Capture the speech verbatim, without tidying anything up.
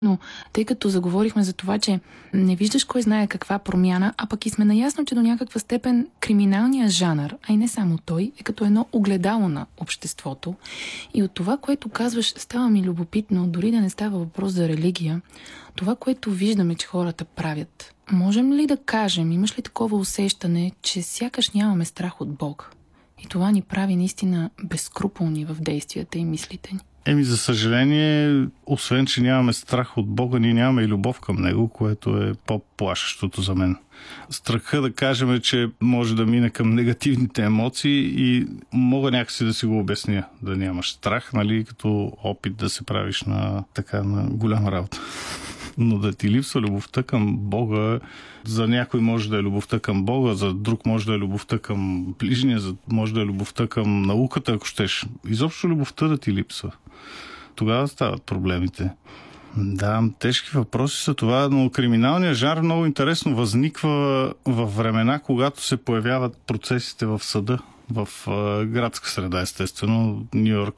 Но тъй като заговорихме за това, че не виждаш кой знае каква промяна, а пък и сме наясно, че до някаква степен криминалният жанр, а и не само той, е като едно огледало на обществото. И от това, което казваш, става ми любопитно, дори да не става въпрос за религия, това, което виждаме, че хората правят. Можем ли да кажем, имаш ли такова усещане, че сякаш нямаме страх от Бог? И това ни прави наистина безскрупулни в действията и мислите ни. Еми, за съжаление, освен, че нямаме страх от Бога, ние нямаме и любов към Него, което е по-плашещото за мен. Страха да кажем, че може да мине към негативните емоции и мога някакси да си го обясня, да нямаш страх, нали, като опит да се правиш на така на голяма работа. Но да ти липсва любовта към Бога, за някой може да е любовта към Бога, за друг може да е любовта към ближния, за може да е любовта към науката, ако щеш. Изобщо любовта да ти липсва. Тогава стават проблемите. Да, тежки въпроси са това, но криминалният жанр много интересно възниква във времена, когато се появяват процесите в съда. В а, градска среда, естествено. Ню Йорк